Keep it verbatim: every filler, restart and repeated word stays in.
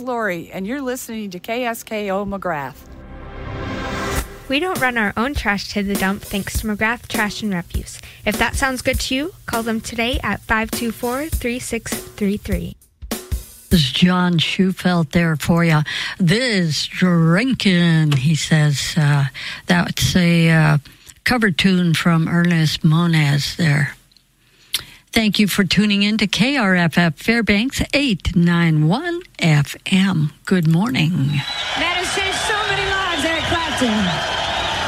Lori, and you're listening to K S K O McGrath. We don't run our own trash to the dump thanks to McGrath Trash and Refuse. If that sounds good to you, call them today at five two four, three six three three. This is John Schufelt there for you. This drinking, he says. Uh, that's a uh, cover tune from Ernest Moniz there. Thank you for tuning in to K R F F Fairbanks eight ninety-one F M. Good morning. That has changed so many lives, Eric Clapton.